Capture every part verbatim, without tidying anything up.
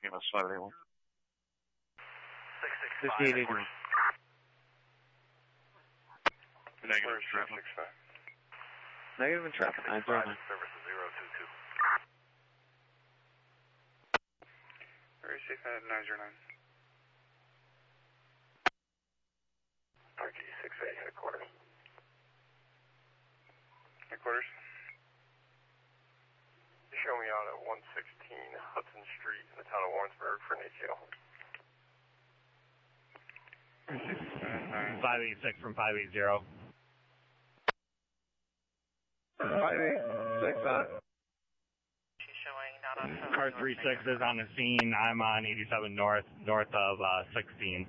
You know, five eight one. six six fifty-eight eighty-one. five. Negative in traffic. Negative in traffic. nine zero nine. Service zero two two. Very safe at nine zero nine. R G six eight headquarters. Headquarters. Show me out at one sixteen Hudson Street in the town of Warrensburg for an A C L. five eight six from five eight zero. five eight six on. She's showing not on. Car three six is on the scene. I'm on eighty-seven north, north of uh, sixteen.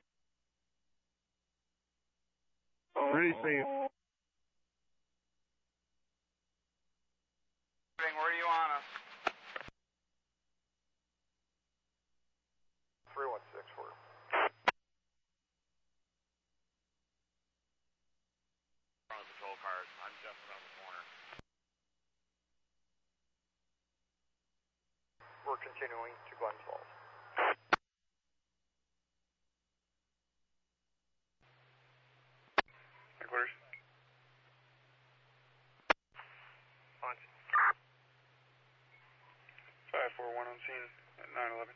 Pretty safe. Where do you want us? three one six four. Front of the patrol cars. I'm just around the corner. We're continuing to Glens Falls. Headquarters. Launch. five four one on scene at nine eleven.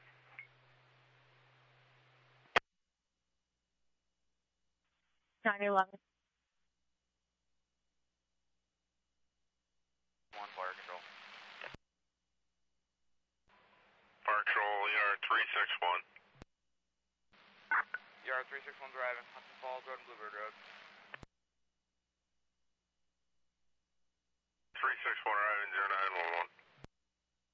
nine eleven. One fire control. Fire Control, E R three six one. E R three six one driving, Hudson Falls Road and Bluebird Road. three six one driving, zero nine one one.